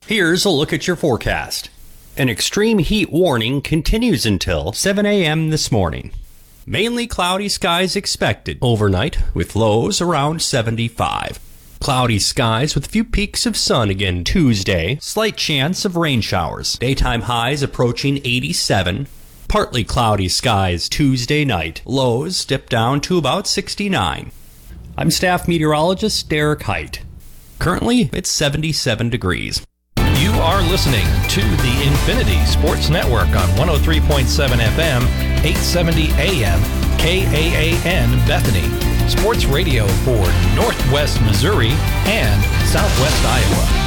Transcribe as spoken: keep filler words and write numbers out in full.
Here's a look at your forecast. An extreme heat warning continues until seven a.m. this morning. Mainly cloudy skies expected overnight with lows around seventy-five. Cloudy skies with a few peaks of sun again Tuesday. Slight chance of rain showers. Daytime highs approaching eighty-seven. Partly cloudy skies Tuesday night. Lows dip down to about sixty-nine. I'm staff meteorologist Derek Height. Currently, it's seventy-seven degrees. You are listening to the Infinity Sports Network on one oh three point seven F M, eight seventy A M, K A A N Bethany. Sports radio for Northwest Missouri and Southwest Iowa.